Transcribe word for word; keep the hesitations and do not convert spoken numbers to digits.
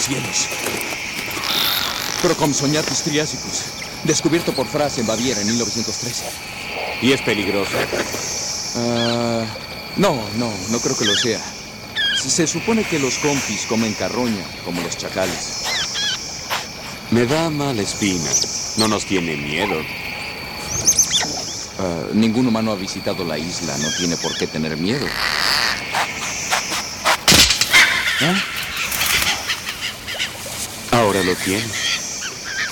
Cielos. Procomsognathus triasicus, descubierto por Frass en Baviera en mil novecientos trece. ¿Y es peligroso? Uh, no, no, no creo que lo sea. Se, se supone que los compis comen carroña, como los chacales. Me da mala espina. No nos tiene miedo. Uh, ningún humano ha visitado la isla. No tiene por qué tener miedo. ¿Eh? Ahora lo tiene.